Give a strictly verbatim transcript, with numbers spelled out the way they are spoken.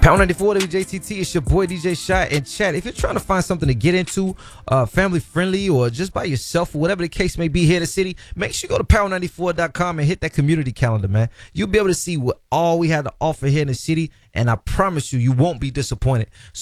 Power ninety-four W J T T, it's your boy D J Shy. And chat, if you're trying to find something to get into, uh, family friendly or just by yourself or whatever the case may be here in the city, make sure you go to power ninety-four dot com and hit that community calendar, man. You'll be able to see what all we have to offer here in the city, and I promise you, you won't be disappointed. So